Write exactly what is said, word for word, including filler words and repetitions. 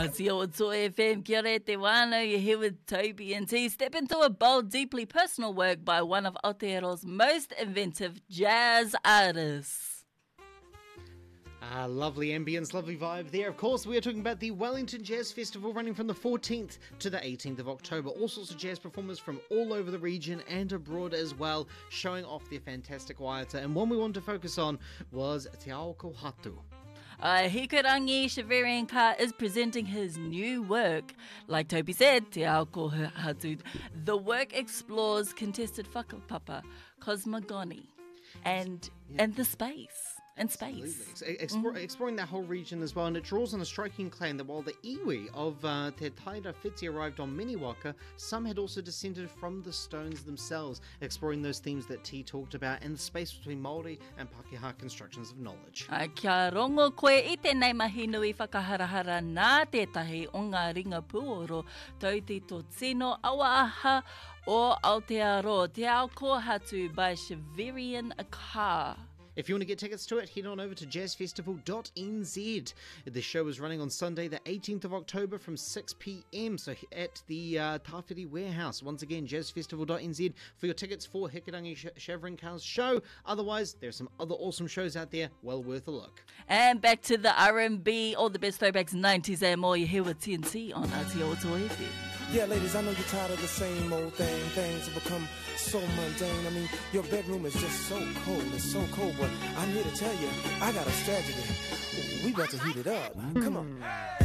Aotearoa F M, kia ora te wānau, you're here with Toby and T. Step into a bold, deeply personal work by one of Aotearoa's most inventive jazz artists. Ah, lovely ambience, lovely vibe there. Of course, we are talking about the Wellington Jazz Festival running from the fourteenth to the eighteenth of October. All sorts of jazz performers from all over the region and abroad as well, showing off their fantastic waiata. And one we wanted to focus on was Te Aoko Hatu. Uh, Hikurangi Shavarian Ka is presenting his new work. Like Toby said, Te Aoko Hatu. The work explores contested whakapapa, cosmogony, and, yeah. and the space. And space. Explore, mm. Exploring that whole region as well, and it draws on a striking claim that while the iwi of uh, Te Taira Whiti arrived on Miniwaka, some had also descended from the stones themselves, exploring those themes that T talked about and the space between Māori and Pākehā constructions of knowledge. Uh, kia rongo koe I tēnei mahi nui whakaharahara nā tētahi o ngā ringa puoro tauti tō tino awa aha o Aotearoa Te Aoko Hatu by Shavarian Ka. If you want to get tickets to it, head on over to jazz festival dot n z. The show is running on Sunday, the eighteenth of October from six p m, so at the uh, Tawhiri Warehouse. Once again, jazz festival dot n z for your tickets for Hikurangi Sh- Shavarian Ka's show. Otherwise, there's some other awesome shows out there, well worth a look. And back to the R and B, all the best throwbacks, nineties and more. You're here with T N T on Aotearoa F M. Yeah, ladies, I know you're tired of the same old thing. Things have become so mundane. I mean, your bedroom is just so cold. It's so cold, but I'm here to tell you, I got a strategy. We got to heat it up. Come on.